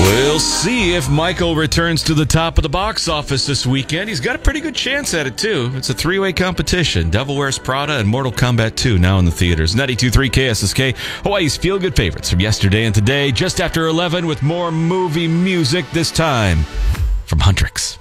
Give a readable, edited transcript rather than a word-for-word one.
We'll see if Michael returns to the top of the box office this weekend. He's got a pretty good chance at it, too. It's a three-way competition. Devil Wears Prada and Mortal Kombat 2 now in the theaters. 92.3 KSSK, Hawaii's feel-good favorites from yesterday and today, just after 11 with more movie music, this time from Huntrix.